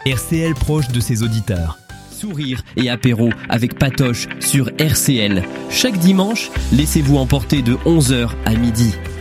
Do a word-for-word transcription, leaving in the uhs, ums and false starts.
R C L proche de ses auditeurs. Sourire et apéro avec Patoche sur R C L. Chaque dimanche, laissez-vous emporter de onze heures à midi.